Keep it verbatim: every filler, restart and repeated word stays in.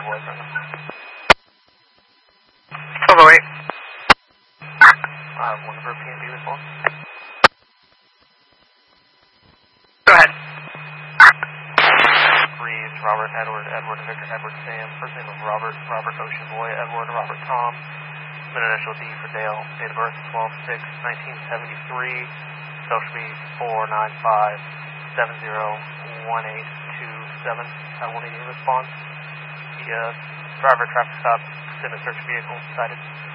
was right now. Over eight. Uh, one of our P and B response. Go ahead. Reeves, Robert, Edward, Edward, Victor, Edward, Sam. First name of Robert, Robert, Ocean Boy, Edward, Robert, Tom. Middle initial D for Dale. Date of birth twelve six nineteen seventy-three. Social be four nine five seven zero one eight two seven. I will need a response. The uh, driver traffic stop, extended search vehicle cited.